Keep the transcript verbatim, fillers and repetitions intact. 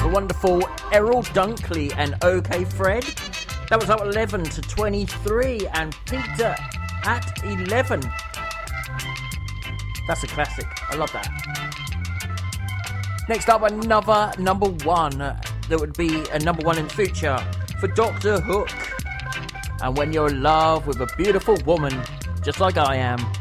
the wonderful Errol Dunkley and OK Fred. That was up eleven to twenty-three, and Peter at eleven. That's a classic. I love that. Next up, another number one. Uh, that would be a number one in the future for Doctor Hook. And when you're in love with a beautiful woman, just like I am,